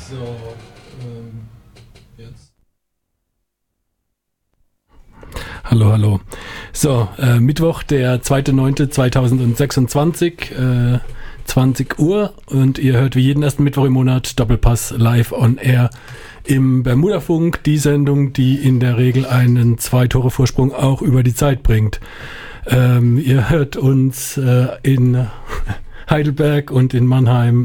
So, jetzt. Hallo. So, Mittwoch, der 2.9.2026, 20 Uhr und ihr hört wie jeden ersten Mittwoch im Monat Doppelpass live on air im Bermudafunk, die Sendung, die in der Regel einen 2-Tore-Vorsprung auch über die Zeit bringt. Ihr hört uns in Heidelberg und in Mannheim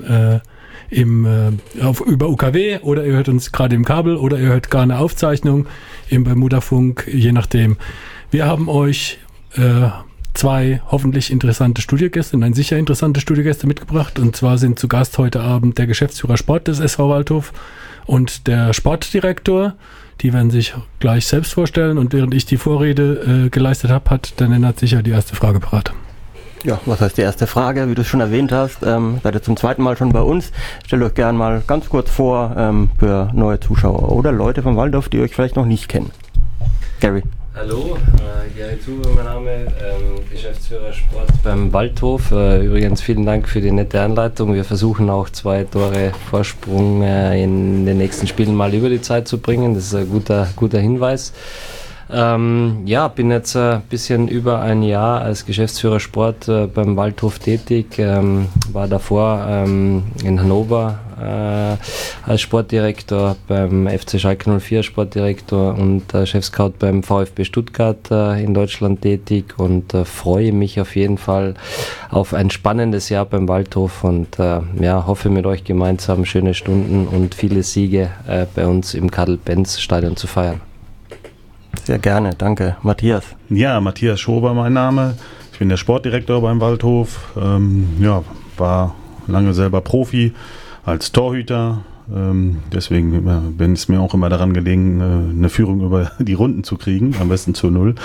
über UKW oder ihr hört uns gerade im Kabel oder ihr hört gar eine Aufzeichnung im Bermudafunk, je nachdem. Wir haben euch 2 hoffentlich interessante Studiogäste, nein, sicher interessante Studiogäste mitgebracht. Und zwar sind zu Gast heute Abend der Geschäftsführer Sport des SV Waldhof und der Sportdirektor. Die werden sich gleich selbst vorstellen. Und während ich die Vorrede geleistet habe, hat der Nennert sicher die erste Frage parat. Ja, was heißt die erste Frage? Wie du es schon erwähnt hast, seid ihr zum zweiten Mal schon bei uns. Stellt euch gerne mal ganz kurz vor für neue Zuschauer oder Leute vom Waldhof, die euch vielleicht noch nicht kennen. Gary. Hallo, Gary Zuber, mein Name, Geschäftsführer Sport beim Waldhof. Übrigens vielen Dank für die nette Anleitung. Wir versuchen auch 2 Tore Vorsprung in den nächsten Spielen mal über die Zeit zu bringen. Das ist ein guter Hinweis. Bin jetzt ein bisschen über ein Jahr als Geschäftsführer Sport beim Waldhof tätig, war davor in Hannover als Sportdirektor, beim FC Schalke 04 Sportdirektor und Chefscout beim VfB Stuttgart in Deutschland tätig und freue mich auf jeden Fall auf ein spannendes Jahr beim Waldhof und hoffe mit euch gemeinsam schöne Stunden und viele Siege bei uns im Karl-Benz-Stadion zu feiern. Sehr gerne, danke. Matthias. Ja, Matthias Schober mein Name. Ich bin der Sportdirektor beim Waldhof. War lange selber Profi als Torhüter. Deswegen bin es mir auch immer daran gelegen, eine Führung über die Runden zu kriegen, am besten zu 0.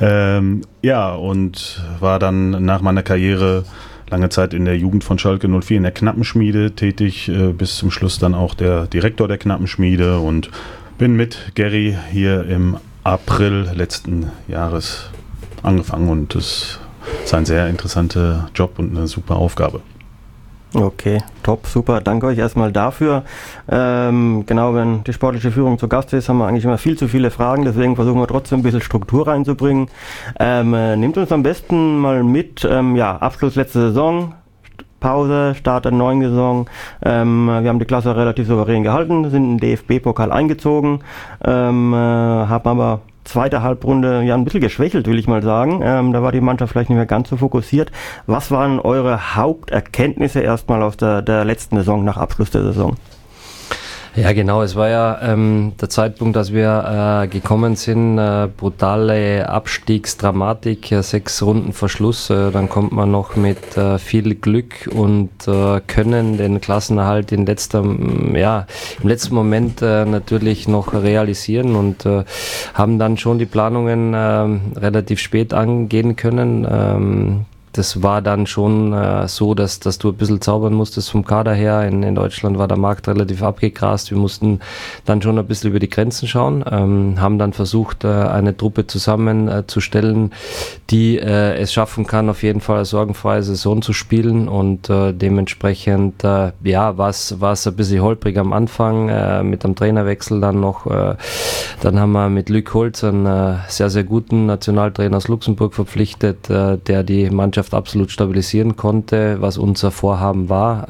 Und war dann nach meiner Karriere lange Zeit in der Jugend von Schalke 04 in der Knappenschmiede tätig, bis zum Schluss dann auch der Direktor der Knappenschmiede und bin mit Gary hier im April letzten Jahres angefangen und es ist ein sehr interessanter Job und eine super Aufgabe. Okay, top, super. Danke euch erstmal dafür. Wenn die sportliche Führung zu Gast ist, haben wir eigentlich immer viel zu viele Fragen, deswegen versuchen wir trotzdem ein bisschen Struktur reinzubringen. Nehmt uns am besten mal mit, Abschluss letzte Saison, Pause, Start der neuen Saison. Wir haben die Klasse relativ souverän gehalten, sind in den DFB-Pokal eingezogen, haben aber zweite Halbrunde ein bisschen geschwächelt, will ich mal sagen. Da war die Mannschaft vielleicht nicht mehr ganz so fokussiert. Was waren eure Haupterkenntnisse erstmal aus der letzten Saison, nach Abschluss der Saison? Ja, genau. Es war ja der Zeitpunkt, dass wir gekommen sind, brutale Abstiegsdramatik, 6 Runden vor Schluss. Dann kommt man noch mit viel Glück und Können den Klassenerhalt im letzten Moment natürlich noch realisieren und haben dann schon die Planungen relativ spät angehen können. Das war dann schon so, dass du ein bisschen zaubern musstest vom Kader her. In Deutschland war der Markt relativ abgegrast. Wir mussten dann schon ein bisschen über die Grenzen schauen, haben dann versucht, eine Truppe zusammenzustellen, die es schaffen kann, auf jeden Fall eine sorgenfreie Saison zu spielen und dementsprechend war es ein bisschen holprig am Anfang mit dem Trainerwechsel dann noch. Dann haben wir mit Luc Holz einen sehr, sehr guten Nationaltrainer aus Luxemburg verpflichtet, der die Mannschaft absolut stabilisieren konnte, was unser Vorhaben war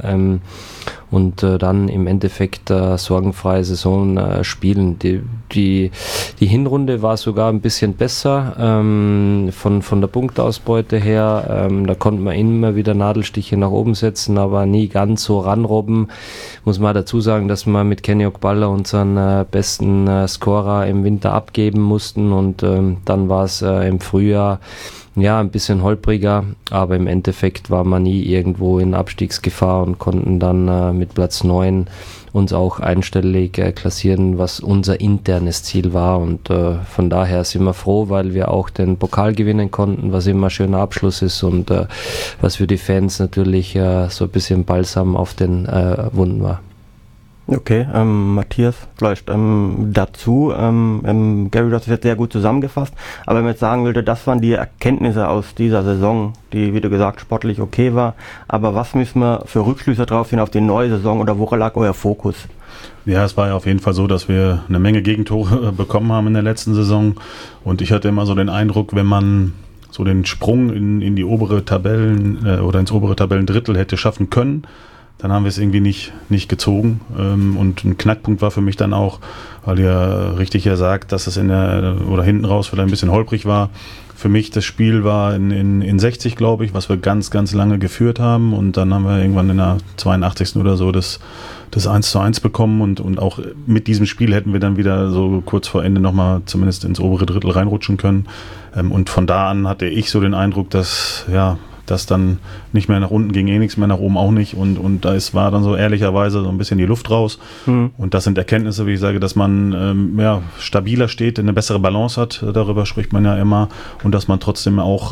und dann im Endeffekt sorgenfreie Saison spielen. Die Hinrunde war sogar ein bisschen besser von der Punktausbeute her. Da konnte man immer wieder Nadelstiche nach oben setzen, aber nie ganz so ranrobben. Muss man dazu sagen, dass wir mit Kenny Okballa unseren besten Scorer im Winter abgeben mussten und dann war es im Frühjahr ein bisschen holpriger, aber im Endeffekt war man nie irgendwo in Abstiegsgefahr und konnten dann mit Platz 9 uns auch einstellig klassieren, was unser internes Ziel war und von daher sind wir froh, weil wir auch den Pokal gewinnen konnten, was immer ein schöner Abschluss ist und was für die Fans natürlich so ein bisschen Balsam auf den Wunden war. Okay, Matthias, vielleicht dazu. Gary, du hast es jetzt sehr gut zusammengefasst, aber wenn man jetzt sagen würde, das waren die Erkenntnisse aus dieser Saison, die, wie du gesagt, sportlich okay war, aber was müssen wir für Rückschlüsse drauf sehen auf die neue Saison oder wo lag euer Fokus? Ja, es war ja auf jeden Fall so, dass wir eine Menge Gegentore bekommen haben in der letzten Saison und ich hatte immer so den Eindruck, wenn man so den Sprung in die obere Tabellen oder ins obere Tabellendrittel hätte schaffen können, dann haben wir es irgendwie nicht gezogen. Und ein Knackpunkt war für mich dann auch, weil ihr richtig ja sagt, dass es oder hinten raus vielleicht ein bisschen holprig war. Für mich das Spiel war in 60, glaube ich, was wir ganz, ganz lange geführt haben. Und dann haben wir irgendwann in der 82. oder so das 1:1 bekommen. Und auch mit diesem Spiel hätten wir dann wieder so kurz vor Ende nochmal zumindest ins obere Drittel reinrutschen können. Und von da an hatte ich so den Eindruck, dass dann nicht mehr nach unten ging, nichts mehr nach oben auch nicht und da war dann so ehrlicherweise so ein bisschen die Luft raus und das sind Erkenntnisse, wie ich sage, dass man stabiler steht, eine bessere Balance hat, darüber spricht man ja immer und dass man trotzdem auch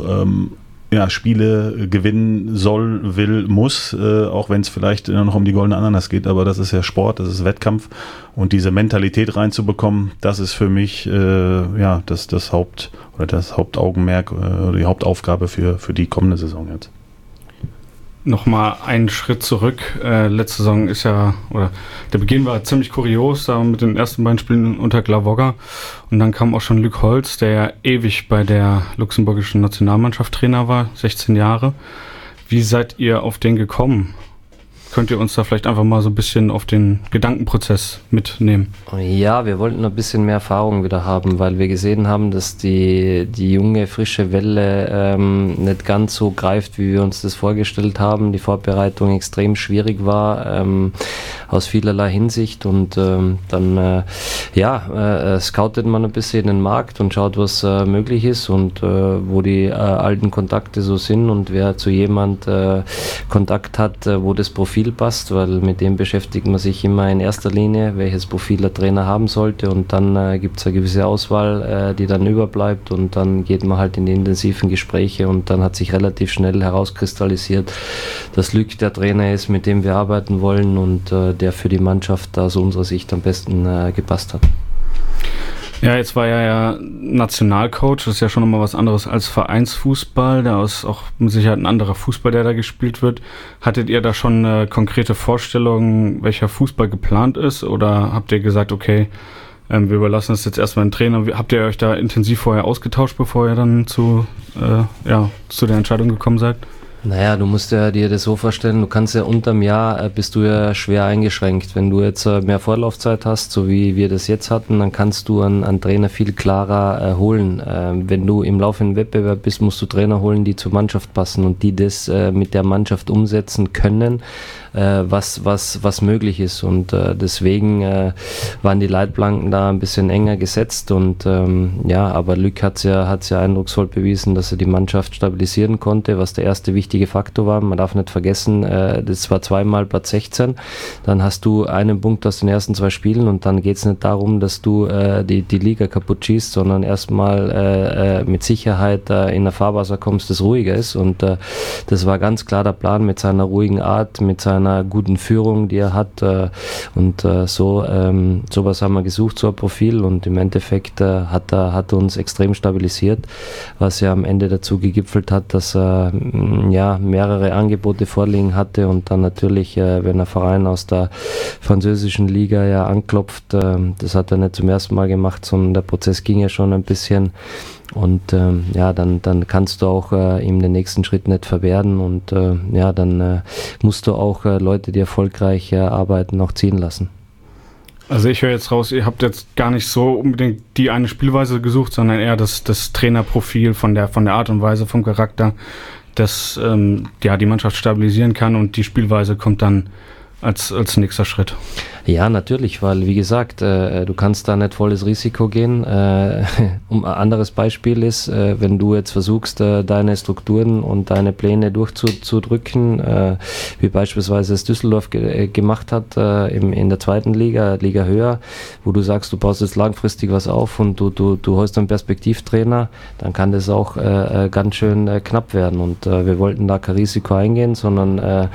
Spiele gewinnen soll, will, muss, auch wenn es vielleicht noch um die goldene Ananas geht, aber das ist ja Sport, das ist Wettkampf und diese Mentalität reinzubekommen, das ist für mich das Hauptaugenmerk oder die Hauptaufgabe für die kommende Saison jetzt. Nochmal einen Schritt zurück. Letzte Saison der Beginn war ziemlich kurios, da mit den ersten beiden Spielen unter Glavogga. Und dann kam auch schon Luc Holz, der ja ewig bei der luxemburgischen Nationalmannschaft Trainer war, 16 Jahre. Wie seid ihr auf den gekommen? Könnt ihr uns da vielleicht einfach mal so ein bisschen auf den Gedankenprozess mitnehmen? Ja, wir wollten ein bisschen mehr Erfahrung wieder haben, weil wir gesehen haben, dass die junge, frische Welle nicht ganz so greift, wie wir uns das vorgestellt haben. Die Vorbereitung extrem schwierig war, aus vielerlei Hinsicht. Und dann scoutet man ein bisschen den Markt und schaut, was möglich ist und wo die alten Kontakte so sind und wer zu jemand Kontakt hat, wo das Profil passt, weil mit dem beschäftigt man sich immer in erster Linie, welches Profil der Trainer haben sollte und dann gibt es eine gewisse Auswahl, die dann überbleibt und dann geht man halt in die intensiven Gespräche und dann hat sich relativ schnell herauskristallisiert, dass Luc der Trainer ist, mit dem wir arbeiten wollen und der für die Mannschaft aus unserer Sicht am besten gepasst hat. Ja, jetzt war er ja Nationalcoach, das ist ja schon nochmal was anderes als Vereinsfußball, da ist auch mit Sicherheit ein anderer Fußball, der da gespielt wird. Hattet ihr da schon eine konkrete Vorstellung, welcher Fußball geplant ist oder habt ihr gesagt, okay, wir überlassen es jetzt erstmal den Trainer? Habt ihr euch da intensiv vorher ausgetauscht, bevor ihr dann zu der Entscheidung gekommen seid? Naja, du musst ja dir das so vorstellen, du kannst ja unterm Jahr bist du ja schwer eingeschränkt. Wenn du jetzt mehr Vorlaufzeit hast, so wie wir das jetzt hatten, dann kannst du einen Trainer viel klarer holen. Wenn du im laufenden Wettbewerb bist, musst du Trainer holen, die zur Mannschaft passen und die das mit der Mannschaft umsetzen können, was möglich ist. Und deswegen waren die Leitplanken da ein bisschen enger gesetzt und aber Luc hat's ja eindrucksvoll bewiesen, dass er die Mannschaft stabilisieren konnte, was der erste wichtige Faktor war. Man darf nicht vergessen, das war zweimal Platz 16, dann hast du einen Punkt aus den ersten 2 Spielen und dann geht es nicht darum, dass du die Liga kaputt schießt, sondern erstmal mit Sicherheit in der Fahrwasser kommst, das ruhiger ist und das war ganz klar der Plan mit seiner ruhigen Art, mit seiner guten Führung, die er hat und sowas haben wir gesucht, so ein Profil und im Endeffekt hat er uns extrem stabilisiert, was ja am Ende dazu gegipfelt hat, dass er mehrere Angebote vorliegen hatte und dann natürlich, wenn ein Verein aus der französischen Liga ja anklopft, das hat er nicht zum ersten Mal gemacht, sondern der Prozess ging ja schon ein bisschen und dann kannst du auch ihm den nächsten Schritt nicht verwehren und dann musst du auch Leute, die erfolgreich arbeiten, auch ziehen lassen. Also ich höre jetzt raus, ihr habt jetzt gar nicht so unbedingt die eine Spielweise gesucht, sondern eher das Trainerprofil von der Art und Weise, vom Charakter, das die Mannschaft stabilisieren kann und die Spielweise kommt dann als nächster Schritt. Ja, natürlich, weil wie gesagt, du kannst da nicht volles Risiko gehen. Ein anderes Beispiel ist, wenn du jetzt versuchst, deine Strukturen und deine Pläne durchzudrücken, wie beispielsweise es Düsseldorf gemacht hat in der 2. Liga höher, wo du sagst, du baust jetzt langfristig was auf und du holst einen Perspektivtrainer, dann kann das auch ganz schön knapp werden und wir wollten da kein Risiko eingehen, sondern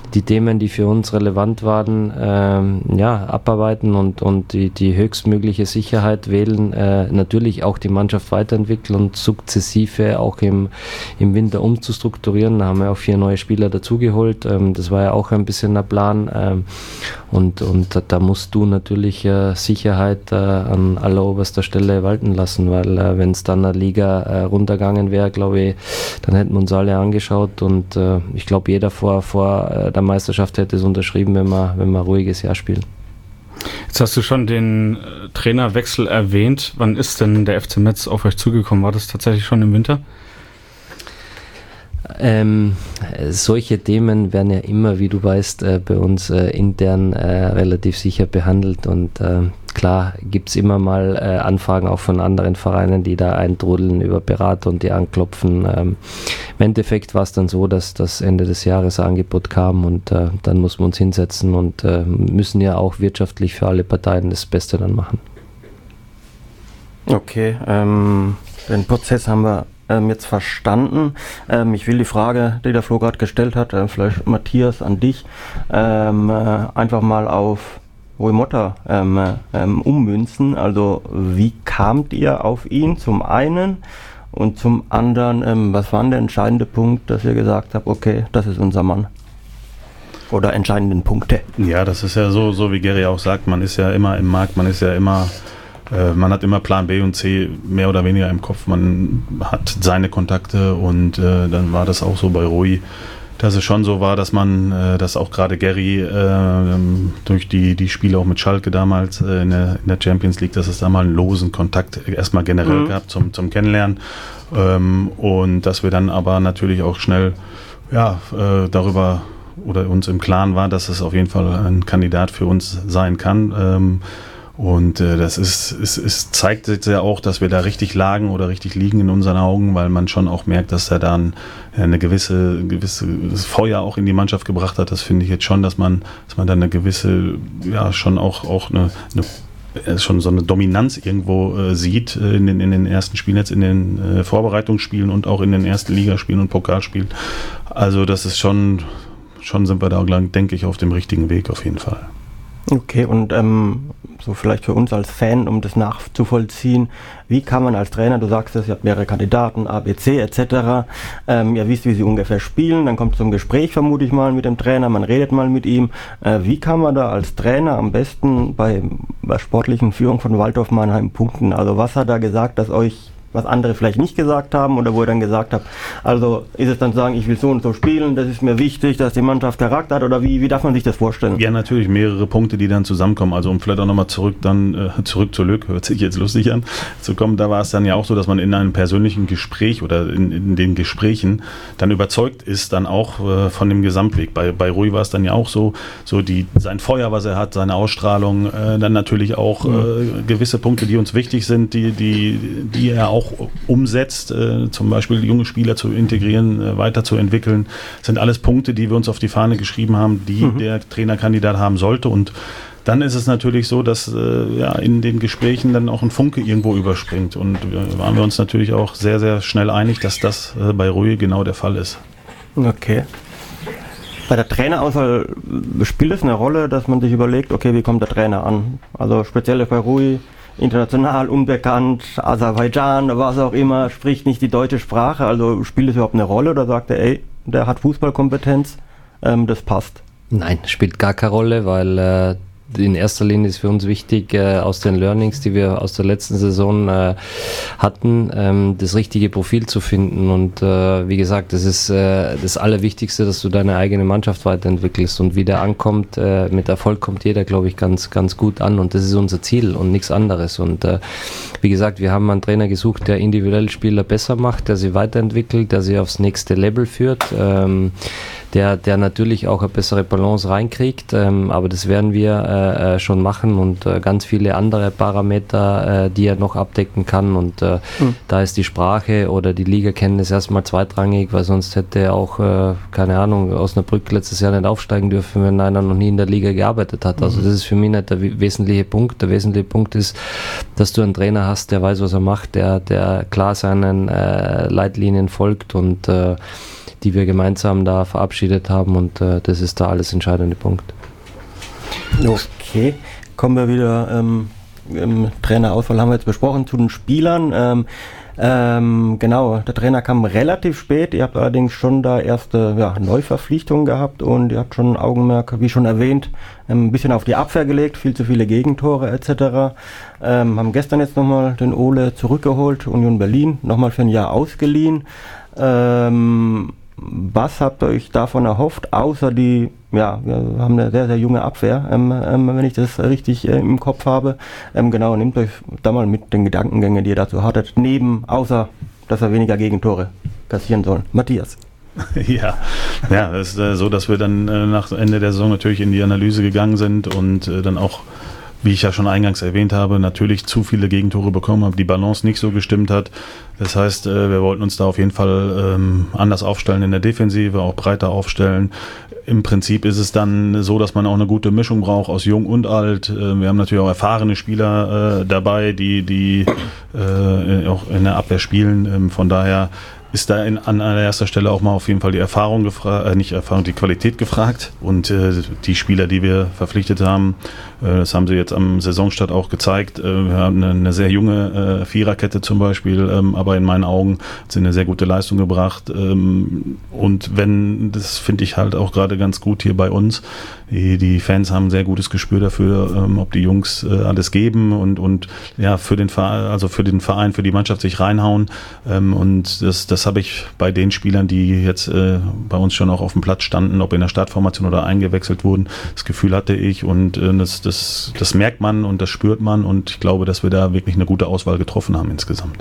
die Themen, die für uns relevant waren, abarbeiten und die höchstmögliche Sicherheit wählen, natürlich auch die Mannschaft weiterentwickeln und sukzessive auch im Winter umzustrukturieren. Da haben wir auch 4 neue Spieler dazugeholt. Das war ja auch ein bisschen der Plan. Und da musst du natürlich Sicherheit an alleroberster Stelle walten lassen, weil wenn es dann eine Liga runtergegangen wäre, glaube ich, dann hätten wir uns alle angeschaut und ich glaube, jeder vor der Meisterschaft hätte es unterschrieben, wenn wir ein ruhiges Jahr spielen. Jetzt hast du schon den Trainerwechsel erwähnt. Wann ist denn der FC Metz auf euch zugekommen? War das tatsächlich schon im Winter? Solche Themen werden ja immer, wie du weißt, bei uns intern relativ sicher behandelt und klar gibt es immer mal Anfragen auch von anderen Vereinen, die da eintrudeln über Berater und die anklopfen. Im Endeffekt war es dann so, dass das Ende des Jahres ein Angebot kam und dann muss man uns hinsetzen und müssen ja auch wirtschaftlich für alle Parteien das Beste dann machen. Okay, den Prozess haben wir jetzt verstanden. Ich will die Frage, die der Flo gerade gestellt hat, vielleicht Matthias an dich, einfach mal auf Rui Motta ummünzen. Also wie kamt ihr auf ihn zum einen und zum anderen, was war der entscheidende Punkt, dass ihr gesagt habt, okay, das ist unser Mann? Oder entscheidenden Punkte? Ja, das ist ja so wie Gary auch sagt, man ist ja immer im Markt, man hat immer Plan B und C mehr oder weniger im Kopf. Man hat seine Kontakte und dann war das auch so bei Rui, dass es schon so war, dass man, dass auch gerade Gary durch die Spiele auch mit Schalke damals in der Champions League, dass es da mal einen losen Kontakt erstmal generell gab zum Kennenlernen und dass wir dann aber natürlich auch schnell darüber oder uns im Klaren war, dass es auf jeden Fall ein Kandidat für uns sein kann. Und es zeigt jetzt ja auch, dass wir da richtig lagen oder richtig liegen in unseren Augen, weil man schon auch merkt, dass er dann eine gewisse Feuer auch in die Mannschaft gebracht hat. Das finde ich jetzt schon, dass man da eine gewisse, schon auch eine schon so eine Dominanz irgendwo sieht in den ersten Spielen, jetzt in den Vorbereitungsspielen und auch in den ersten Ligaspielen und Pokalspielen. Also das ist schon sind wir da, denke ich, auf dem richtigen Weg auf jeden Fall. Okay, und so vielleicht für uns als Fan, um das nachzuvollziehen, wie kann man als Trainer, du sagst es, ihr habt mehrere Kandidaten, A, B, C etc., ihr wisst, wie sie ungefähr spielen, dann kommt es zum Gespräch, vermute ich mal, mit dem Trainer, man redet mal mit ihm. Wie kann man da als Trainer am besten bei sportlichen Führung von Waldhof Mannheim punkten? Also was hat er gesagt, dass euch was andere vielleicht nicht gesagt haben oder wo ihr dann gesagt habt, also ist es dann sagen, ich will so und so spielen, das ist mir wichtig, dass die Mannschaft Charakter hat oder wie darf man sich das vorstellen? Ja, natürlich mehrere Punkte, die dann zusammenkommen, also um vielleicht auch nochmal zurück zur Lück, hört sich jetzt lustig an, zu kommen, da war es dann ja auch so, dass man in einem persönlichen Gespräch oder in den Gesprächen dann überzeugt ist, dann auch von dem Gesamtweg. Bei Rui war es dann ja auch so sein Feuer, was er hat, seine Ausstrahlung, dann natürlich auch gewisse Punkte, die uns wichtig sind, die er auch umsetzt, zum Beispiel junge Spieler zu integrieren, weiterzuentwickeln, sind alles Punkte, die wir uns auf die Fahne geschrieben haben, die der Trainerkandidat haben sollte. Und dann ist es natürlich so, dass in den Gesprächen dann auch ein Funke irgendwo überspringt. Und waren wir uns natürlich auch sehr, sehr schnell einig, dass das bei Rui genau der Fall ist. Okay. Bei der Trainerauswahl spielt es eine Rolle, dass man sich überlegt, okay, wie kommt der Trainer an? Also speziell bei Rui, international, unbekannt, Aserbaidschan, was auch immer, spricht nicht die deutsche Sprache, also spielt es überhaupt eine Rolle oder sagt er, der hat Fußballkompetenz, das passt? Nein, spielt gar keine Rolle, weil in erster Linie ist für uns wichtig, aus den Learnings, die wir aus der letzten Saison hatten, das richtige Profil zu finden. Und wie gesagt, das ist das Allerwichtigste, dass du deine eigene Mannschaft weiterentwickelst. Und wie der ankommt, mit Erfolg kommt jeder, glaube ich, ganz, ganz gut an. Und das ist unser Ziel und nichts anderes. Und wie gesagt, wir haben einen Trainer gesucht, der individuell Spieler besser macht, der sie weiterentwickelt, der sie aufs nächste Level führt. Der natürlich auch eine bessere Balance reinkriegt, aber das werden wir schon machen und ganz viele andere Parameter, die er noch abdecken kann. Und da ist die Sprache oder die Ligakenntnis erstmal zweitrangig, weil sonst hätte er auch, keine Ahnung, Osnabrück letztes Jahr nicht aufsteigen dürfen, wenn einer noch nie in der Liga gearbeitet hat. Also das ist für mich nicht der wesentliche Punkt. Der wesentliche Punkt ist, dass du einen Trainer hast, der weiß, was er macht, der klar seinen Leitlinien folgt und die wir gemeinsam da verabschiedet haben, und das ist der alles entscheidende Punkt. Okay, kommen wir wieder im Trainerauswahl haben wir jetzt besprochen, zu den Spielern. Genau, der Trainer kam relativ spät, ihr habt allerdings schon da erste Neuverpflichtungen gehabt und ihr habt schon Augenmerk, wie schon erwähnt, ein bisschen auf die Abwehr gelegt, viel zu viele Gegentore etc. Haben gestern jetzt nochmal den Ole zurückgeholt, Union Berlin, nochmal für ein Jahr ausgeliehen. Was habt ihr euch davon erhofft, außer wir haben eine sehr, sehr junge Abwehr, wenn ich das richtig im Kopf habe. Genau, nehmt euch da mal mit den Gedankengängen, die ihr dazu hattet, außer, dass wir weniger Gegentore kassieren sollen. Matthias. Ja, es ist so, dass wir dann nach Ende der Saison natürlich in die Analyse gegangen sind und dann auch, wie ich ja schon eingangs erwähnt habe, natürlich zu viele Gegentore bekommen haben, die Balance nicht so gestimmt hat. Das heißt, wir wollten uns da auf jeden Fall anders aufstellen in der Defensive, auch breiter aufstellen. Im Prinzip ist es dann so, dass man auch eine gute Mischung braucht aus Jung und Alt. Wir haben natürlich auch erfahrene Spieler dabei, die auch in der Abwehr spielen. Von daher ist da an allererster Stelle auch mal auf jeden Fall die Erfahrung die Qualität gefragt. Und die Spieler, die wir verpflichtet haben, das haben sie jetzt am Saisonstart auch gezeigt. Wir haben eine sehr junge Viererkette zum Beispiel, aber in meinen Augen hat sie eine sehr gute Leistung gebracht. Und das finde ich halt auch gerade ganz gut hier bei uns. Die Fans haben ein sehr gutes Gespür dafür, ob die Jungs alles geben und für den Verein, für die Mannschaft sich reinhauen. Und das habe ich bei den Spielern, die jetzt bei uns schon auch auf dem Platz standen, ob in der Startformation oder eingewechselt wurden, das Gefühl hatte ich, und das merkt man und das spürt man, und ich glaube, dass wir da wirklich eine gute Auswahl getroffen haben insgesamt.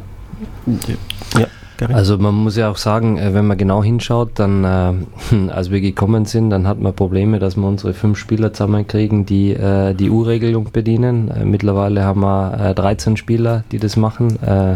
Ja. Also man muss ja auch sagen, wenn man genau hinschaut, dann als wir gekommen sind, dann hatten wir Probleme, dass wir unsere 5 Spieler zusammenkriegen, die die U-Regelung bedienen. Mittlerweile haben wir 13 Spieler, die das machen,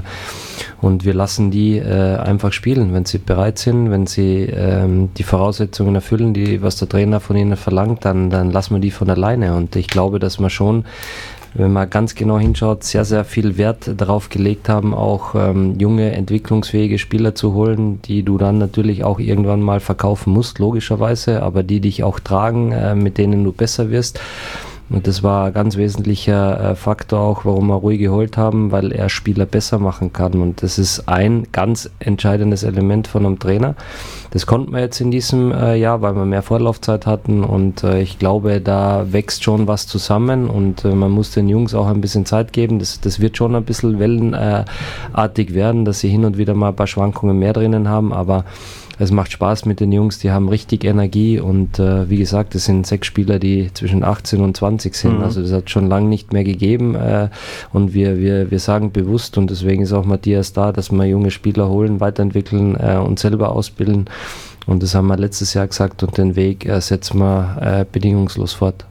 und wir lassen die einfach spielen, wenn sie bereit sind, wenn sie die Voraussetzungen erfüllen, was der Trainer von ihnen verlangt, dann lassen wir die von alleine. Und ich glaube, dass wir schon, wenn man ganz genau hinschaut, sehr, sehr viel Wert darauf gelegt haben, auch junge, entwicklungsfähige Spieler zu holen, die du dann natürlich auch irgendwann mal verkaufen musst, logischerweise, aber die dich auch tragen, mit denen du besser wirst. Und das war ein ganz wesentlicher Faktor auch, warum wir Rui geholt haben, weil er Spieler besser machen kann. Und das ist ein ganz entscheidendes Element von einem Trainer. Das konnten wir jetzt in diesem Jahr, weil wir mehr Vorlaufzeit hatten. Und ich glaube, da wächst schon was zusammen. Und man muss den Jungs auch ein bisschen Zeit geben. Das wird schon ein bisschen wellenartig werden, dass sie hin und wieder mal ein paar Schwankungen mehr drinnen haben. Aber es macht Spaß mit den Jungs, die haben richtig Energie, und wie gesagt, es sind 6 Spieler, die zwischen 18 und 20 sind, also das hat schon lange nicht mehr gegeben, und wir sagen bewusst, und deswegen ist auch Matthias da, dass wir junge Spieler holen, weiterentwickeln und selber ausbilden, und das haben wir letztes Jahr gesagt, und den Weg setzen wir bedingungslos fort.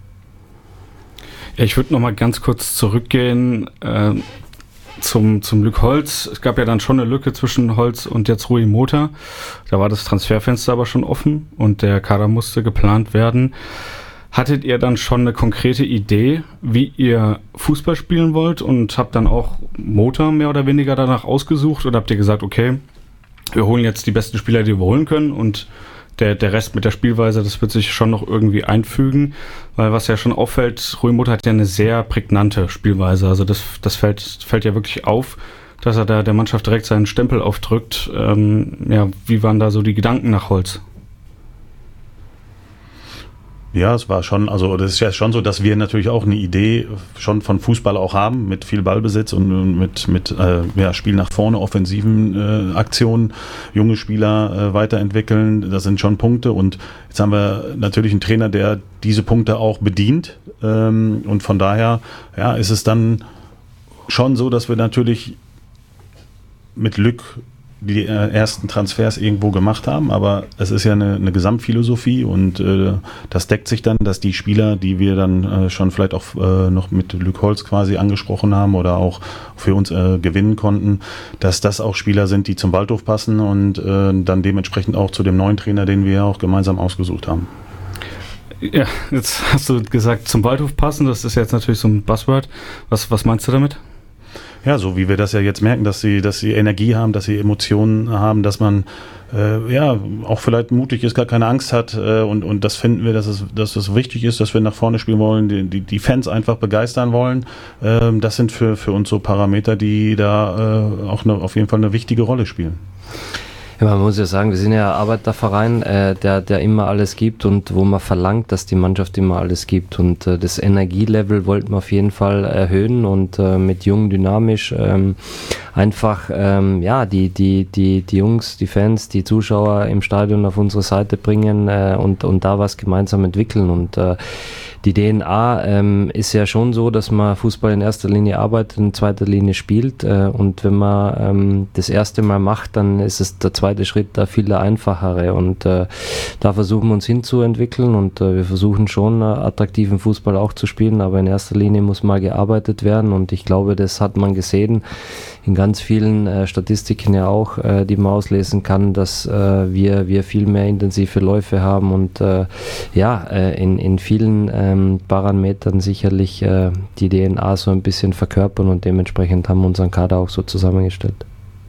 Ja, ich würde noch mal ganz kurz zurückgehen zum Glück Holz. Es gab ja dann schon eine Lücke zwischen Holz und jetzt Rui Mota. Da war das Transferfenster aber schon offen und der Kader musste geplant werden. Hattet ihr dann schon eine konkrete Idee, wie ihr Fußball spielen wollt, und habt dann auch Mota mehr oder weniger danach ausgesucht, oder habt ihr gesagt, okay, wir holen jetzt die besten Spieler, die wir holen können, und der Rest mit der Spielweise, das wird sich schon noch irgendwie einfügen, weil was ja schon auffällt, Rui Mota hat ja eine sehr prägnante Spielweise, also das fällt ja wirklich auf, dass er da der Mannschaft direkt seinen Stempel aufdrückt. Wie waren da so die Gedanken nach Holz? Ja, es war schon, also das ist ja schon so, dass wir natürlich auch eine Idee schon von Fußball auch haben, mit viel Ballbesitz und mit Spiel nach vorne, offensiven Aktionen, junge Spieler weiterentwickeln, das sind schon Punkte, und jetzt haben wir natürlich einen Trainer, der diese Punkte auch bedient, und von daher ist es dann schon so, dass wir natürlich mit Lück die ersten Transfers irgendwo gemacht haben, aber es ist ja eine Gesamtphilosophie und das deckt sich dann, dass die Spieler, die wir dann schon vielleicht auch noch mit Luc Holz quasi angesprochen haben oder auch für uns gewinnen konnten, dass das auch Spieler sind, die zum Waldhof passen und dann dementsprechend auch zu dem neuen Trainer, den wir auch gemeinsam ausgesucht haben. Ja, jetzt hast du gesagt, zum Waldhof passen, das ist jetzt natürlich so ein Buzzword. Was meinst du damit? Ja, so wie wir das ja jetzt merken, dass sie Energie haben, dass sie Emotionen haben, dass man auch vielleicht mutig ist, gar keine Angst hat und das finden wir, dass es wichtig ist, dass wir nach vorne spielen wollen, die Fans einfach begeistern wollen. Das sind für uns so Parameter, die da auch auf jeden Fall eine wichtige Rolle spielen. Ja, man muss ja sagen, wir sind ja ein Arbeiterverein, der immer alles gibt und wo man verlangt, dass die Mannschaft immer alles gibt und das Energielevel wollten wir auf jeden Fall erhöhen und mit jung, dynamisch einfach die Jungs, die Fans, die Zuschauer im Stadion auf unsere Seite bringen und da was gemeinsam entwickeln und die DNA ist ja schon so, dass man Fußball in erster Linie arbeitet, in zweiter Linie spielt und wenn man das erste Mal macht, dann ist es der zweite Schritt da viel der einfachere und da versuchen wir uns hinzuentwickeln und wir versuchen schon attraktiven Fußball auch zu spielen, aber in erster Linie muss mal gearbeitet werden und ich glaube, das hat man gesehen in ganz vielen Statistiken ja auch, die man auslesen kann, dass wir viel mehr intensive Läufe haben und in vielen Parametern sicherlich die DNA so ein bisschen verkörpern und dementsprechend haben wir unseren Kader auch so zusammengestellt.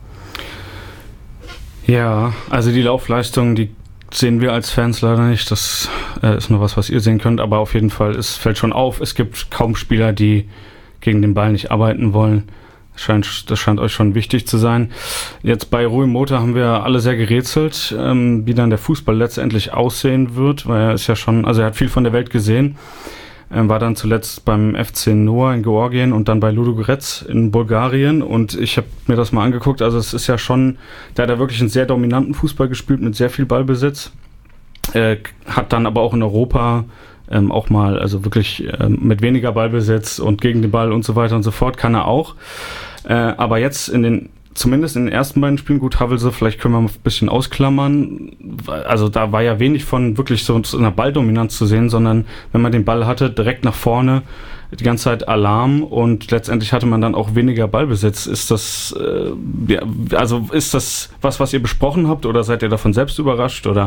Ja, also die Laufleistung, die sehen wir als Fans leider nicht. Das ist nur was ihr sehen könnt, aber auf jeden Fall, es fällt schon auf, es gibt kaum Spieler, die gegen den Ball nicht arbeiten wollen. Das scheint euch schon wichtig zu sein. Jetzt bei Rui Mota haben wir alle sehr gerätselt, wie dann der Fußball letztendlich aussehen wird, weil er ist ja schon, also er hat viel von der Welt gesehen, war dann zuletzt beim FC Noah in Georgien und dann bei Ludogorets in Bulgarien und ich habe mir das mal angeguckt, also es ist ja schon, da hat er wirklich einen sehr dominanten Fußball gespielt mit sehr viel Ballbesitz, hat dann aber auch in Europa auch mal, also wirklich mit weniger Ballbesitz und gegen den Ball und so weiter und so fort, kann er auch. Aber jetzt zumindest in den ersten beiden Spielen, gut, Havelse, vielleicht können wir mal ein bisschen ausklammern. Also da war ja wenig von wirklich so einer Balldominanz zu sehen, sondern wenn man den Ball hatte, direkt nach vorne, die ganze Zeit Alarm und letztendlich hatte man dann auch weniger Ballbesitz. Ist das, ist das was ihr besprochen habt oder seid ihr davon selbst überrascht oder,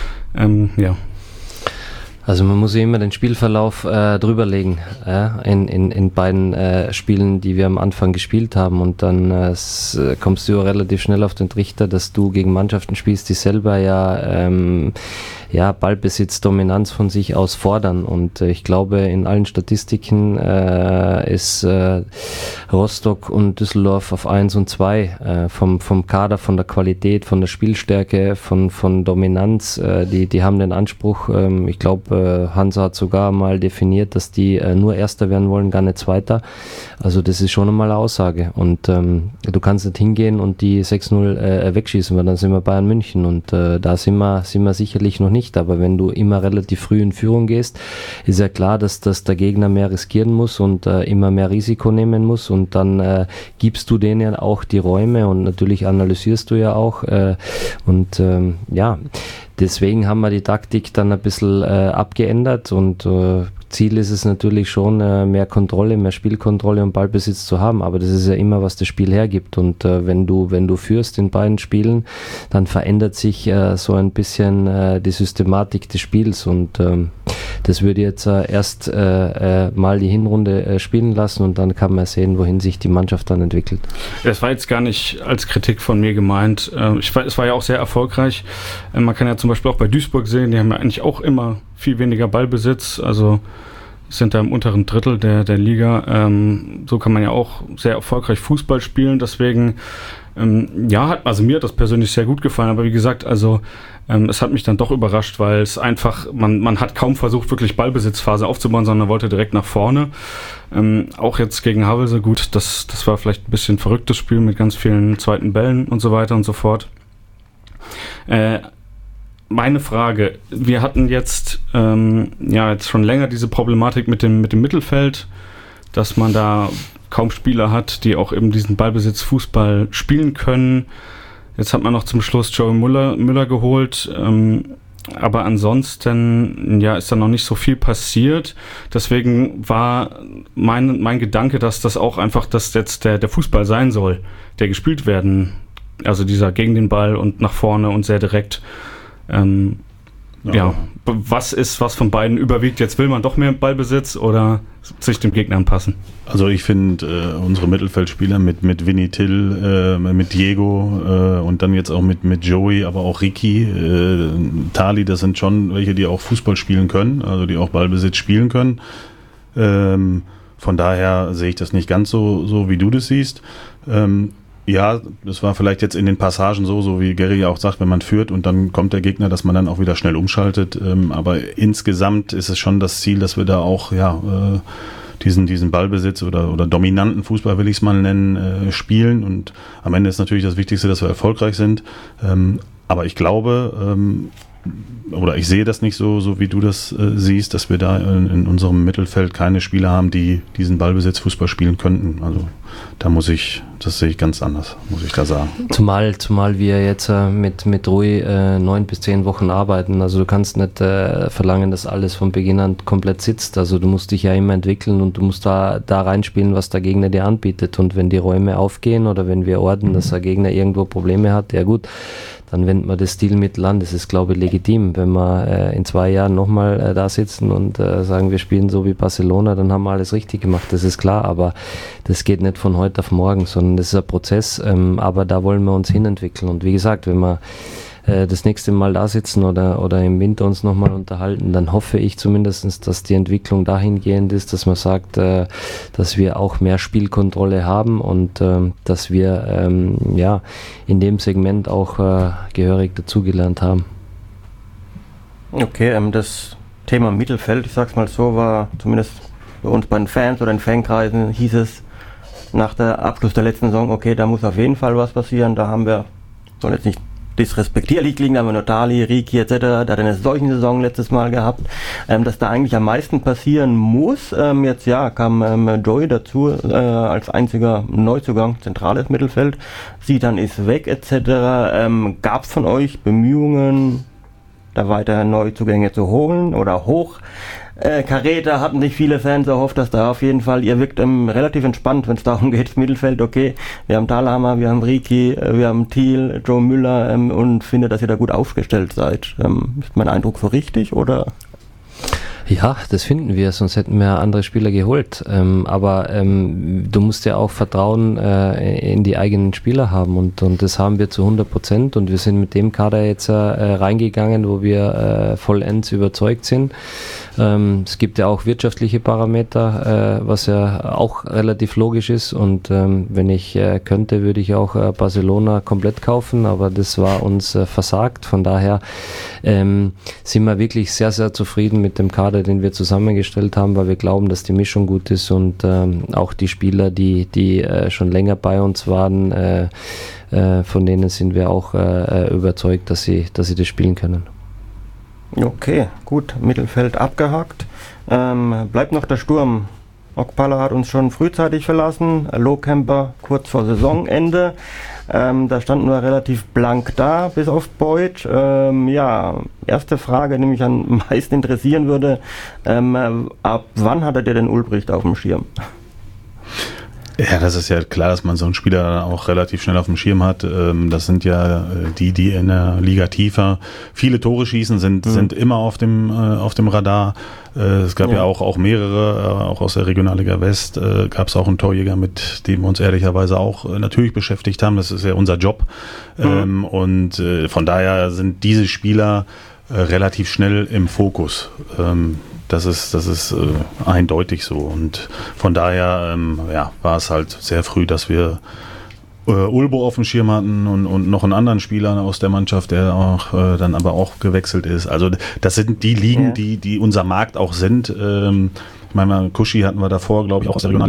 Also man muss ja immer den Spielverlauf drüberlegen in beiden Spielen, die wir am Anfang gespielt haben und dann kommst du relativ schnell auf den Trichter, dass du gegen Mannschaften spielst, die selber Ballbesitz, Dominanz von sich aus fordern und ich glaube in allen Statistiken ist Rostock und Düsseldorf auf 1 und 2 vom Kader, von der Qualität, von der Spielstärke, von Dominanz, die haben den Anspruch, ich glaube Hansa hat sogar mal definiert, dass die nur Erster werden wollen, gar nicht Zweiter, also das ist schon einmal eine Aussage und du kannst nicht hingehen und die 6-0 wegschießen, weil dann sind wir Bayern München und da sind wir sicherlich noch nicht, aber wenn du immer relativ früh in Führung gehst, ist ja klar, dass der Gegner mehr riskieren muss und immer mehr Risiko nehmen muss und dann gibst du denen ja auch die Räume und natürlich analysierst du ja auch deswegen haben wir die Taktik dann ein bisschen abgeändert und Ziel ist es natürlich schon, mehr Kontrolle, mehr Spielkontrolle und Ballbesitz zu haben, aber das ist ja immer, was das Spiel hergibt und wenn du führst in beiden Spielen, dann verändert sich so ein bisschen die Systematik des Spiels und das würde jetzt erst mal die Hinrunde spielen lassen und dann kann man sehen, wohin sich die Mannschaft dann entwickelt. Das war jetzt gar nicht als Kritik von mir gemeint. Es war ja auch sehr erfolgreich. Man kann ja zum Beispiel auch bei Duisburg sehen, die haben ja eigentlich auch immer viel weniger Ballbesitz, also sind da im unteren Drittel der Liga. So kann man ja auch sehr erfolgreich Fußball spielen, deswegen also mir hat das persönlich sehr gut gefallen, aber wie gesagt, also es hat mich dann doch überrascht, weil es einfach, man hat kaum versucht, wirklich Ballbesitzphase aufzubauen, sondern wollte direkt nach vorne. Auch jetzt gegen Havelse, gut, das war vielleicht ein bisschen verrücktes Spiel mit ganz vielen zweiten Bällen und so weiter und so fort. Meine Frage, wir hatten jetzt schon länger diese Problematik mit dem Mittelfeld, dass man da kaum Spieler hat, die auch eben diesen Ballbesitz-Fußball spielen können. Jetzt hat man noch zum Schluss Joey Müller geholt. Aber ansonsten, ja, ist da noch nicht so viel passiert. Deswegen war mein Gedanke, dass das auch einfach, dass jetzt der Fußball sein soll, der gespielt werden. Also dieser gegen den Ball und nach vorne und sehr direkt. Was von beiden überwiegt? Jetzt will man doch mehr Ballbesitz oder sich dem Gegner anpassen? Also ich finde unsere Mittelfeldspieler mit Vinny Till, mit Diego und dann jetzt auch mit Joey, aber auch Ricky, Tali, das sind schon welche, die auch Fußball spielen können, also die auch Ballbesitz spielen können. Von daher sehe ich das nicht ganz so wie du das siehst. Ja, das war vielleicht jetzt in den Passagen so wie Gary ja auch sagt, wenn man führt und dann kommt der Gegner, dass man dann auch wieder schnell umschaltet. Aber insgesamt ist es schon das Ziel, dass wir da auch diesen Ballbesitz oder dominanten Fußball, will ich es mal nennen, spielen. Und am Ende ist natürlich das Wichtigste, dass wir erfolgreich sind. Aber ich glaube, oder ich sehe das nicht so wie du das siehst, dass wir da in unserem Mittelfeld keine Spieler haben, die diesen Ballbesitz-Fußball spielen könnten. Also das sehe ich ganz anders, muss ich da sagen. Zumal wir jetzt mit Rui 9 bis 10 Wochen arbeiten. Also du kannst nicht verlangen, dass alles von Beginn an komplett sitzt. Also du musst dich ja immer entwickeln und du musst da reinspielen, was der Gegner dir anbietet. Und wenn die Räume aufgehen oder wenn wir orten, dass der Gegner irgendwo Probleme hat, ja gut, dann wendet man das Stilmittel an. Das ist, glaube ich, legitim. Wenn wir in 2 Jahren nochmal da sitzen und sagen, wir spielen so wie Barcelona, dann haben wir alles richtig gemacht. Das ist klar, aber das geht nicht von heute auf morgen, sondern das ist ein Prozess. Aber da wollen wir uns hinentwickeln. Und wie gesagt, wenn wir das nächste Mal da sitzen oder im Winter uns nochmal unterhalten, dann hoffe ich zumindest, dass die Entwicklung dahingehend ist, dass man sagt, dass wir auch mehr Spielkontrolle haben und dass wir in dem Segment auch gehörig dazugelernt haben. Okay, das Thema Mittelfeld, ich sag's mal so, war zumindest bei uns bei den Fans oder in Fankreisen, hieß es nach der Abschluss der letzten Saison, okay, da muss auf jeden Fall was passieren, da haben wir, soll jetzt nicht disrespektierlich klingen, da haben wir Notali, Riki etc., da hat eine solche Saison letztes Mal gehabt, dass da eigentlich am meisten passieren muss. Jetzt kam Joey dazu als einziger Neuzugang, zentrales Mittelfeld, Sidan ist weg etc. Gab es von euch Bemühungen, da weiter Neuzugänge zu holen oder hoch? Carreta hatten sich viele Fans erhofft, dass da auf jeden Fall, ihr wirkt relativ entspannt, wenn es darum geht, das Mittelfeld, okay, wir haben Thalhammer, wir haben Riki, wir haben Thiel, Joe Müller und finde, dass ihr da gut aufgestellt seid. Ist mein Eindruck so richtig oder? Ja, das finden wir, sonst hätten wir andere Spieler geholt. Aber du musst ja auch Vertrauen in die eigenen Spieler haben und das haben wir zu 100% und wir sind mit dem Kader jetzt reingegangen, wo wir vollends überzeugt sind. Es gibt ja auch wirtschaftliche Parameter, was ja auch relativ logisch ist und wenn ich könnte, würde ich auch Barcelona komplett kaufen, aber das war uns versagt. Von daher sind wir wirklich sehr, sehr zufrieden mit dem Kader, den wir zusammengestellt haben, weil wir glauben, dass die Mischung gut ist und auch die Spieler, die schon länger bei uns waren, von denen sind wir auch überzeugt, dass sie das spielen können. Okay, gut, Mittelfeld abgehakt. Bleibt noch der Sturm. Okpala hat uns schon frühzeitig verlassen, Lohkemper kurz vor Saisonende. Da standen wir relativ blank da, bis auf Boyd. Erste Frage, die mich am meisten interessieren würde, ab wann hattet ihr denn Ulbricht auf dem Schirm? Ja, das ist ja klar, dass man so einen Spieler auch relativ schnell auf dem Schirm hat. Das sind ja die in der Liga tiefer viele Tore schießen, sind immer auf dem Radar. Es gab ja auch mehrere, auch aus der Regionalliga West, gab es auch einen Torjäger, mit dem wir uns ehrlicherweise auch natürlich beschäftigt haben. Das ist ja unser Job. Und von daher sind diese Spieler relativ schnell im Fokus. Das ist eindeutig so und von daher war es halt sehr früh, dass wir Ulbo auf dem Schirm hatten und noch einen anderen Spieler aus der Mannschaft, der auch dann aber auch gewechselt ist. Also das sind die Ligen, die unser Markt auch sind. Ich meine, Kuschi hatten wir davor, glaube ich, auch aus der